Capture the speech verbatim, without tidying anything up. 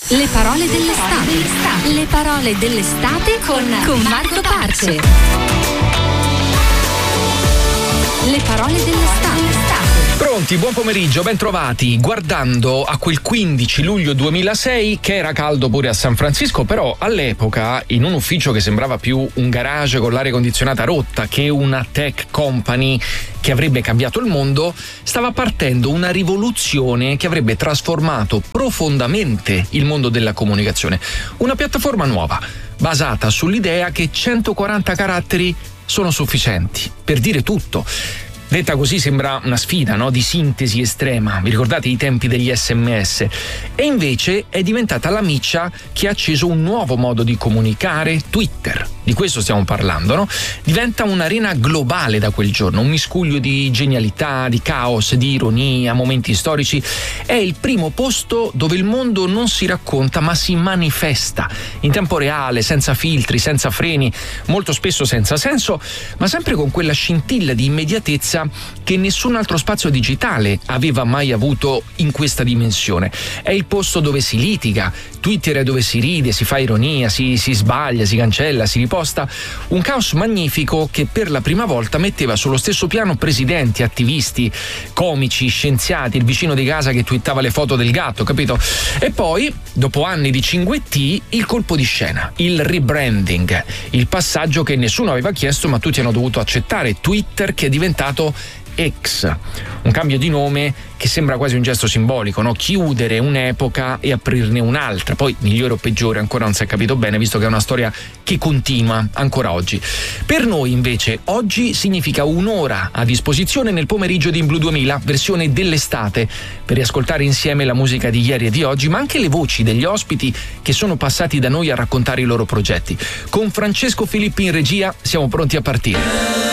Le parole dell'estate. Le parole dell'estate con, con Marco Parce. Le parole dell'estate. Pronti, buon pomeriggio, ben trovati. Guardando a quel quindici luglio duemilasei, che era caldo pure a San Francisco, però all'epoca in un ufficio che sembrava più un garage con l'aria condizionata rotta che una tech company che avrebbe cambiato il mondo, stava partendo una rivoluzione che avrebbe trasformato profondamente il mondo della comunicazione. Una piattaforma nuova, basata sull'idea che centoquaranta caratteri sono sufficienti per dire tutto. Detta così sembra una sfida, no? Di sintesi estrema. Vi ricordate i tempi degli sms? E invece è diventata la miccia che ha acceso un nuovo modo di comunicare, Twitter. Di questo stiamo parlando, no? Diventa un'arena globale da quel giorno, un miscuglio di genialità, di caos, di ironia, momenti storici. È il primo posto dove il mondo non si racconta ma si manifesta in tempo reale, senza filtri, senza freni, molto spesso senza senso, ma sempre con quella scintilla di immediatezza che nessun altro spazio digitale aveva mai avuto in questa dimensione. È il posto dove si litiga, Twitter è dove si ride, si fa ironia, si, si sbaglia, si cancella, si riposta. Un caos magnifico che per la prima volta metteva sullo stesso piano presidenti, attivisti, comici, scienziati, il vicino di casa che twittava le foto del gatto, capito? E poi, dopo anni di cinguetti, il colpo di scena, il rebranding, il passaggio che nessuno aveva chiesto ma tutti hanno dovuto accettare. Twitter che è diventato X, un cambio di nome che sembra quasi un gesto simbolico, no? Chiudere un'epoca e aprirne un'altra, poi migliore o peggiore ancora non si è capito bene, visto che è una storia che continua ancora oggi. Per noi invece oggi significa un'ora a disposizione nel pomeriggio di In Blu duemila, versione dell'estate, per riascoltare insieme la musica di ieri e di oggi, ma anche le voci degli ospiti che sono passati da noi a raccontare i loro progetti. Con Francesco Filippi in regia siamo pronti a partire.